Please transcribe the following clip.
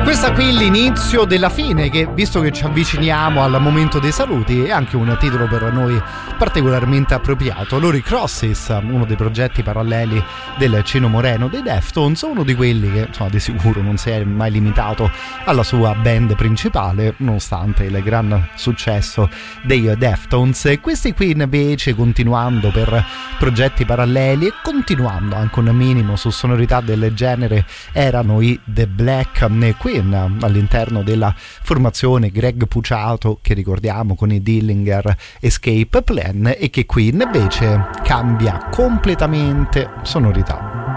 Questa qui è l'inizio della fine, che visto che ci avviciniamo al momento dei saluti è anche un titolo per noi particolarmente appropriato. Loro i Crosses, uno dei progetti paralleli del Cino Moreno dei Deftones, uno di quelli che insomma di sicuro non si è mai limitato alla sua band principale nonostante il gran successo dei Deftones. E questi qui invece, continuando per progetti paralleli e continuando anche un minimo su sonorità del genere, erano i The Black Queen, all'interno della formazione Greg Puciato, che ricordiamo con i Dillinger Escape Plan, e che qui invece cambia completamente sonorità.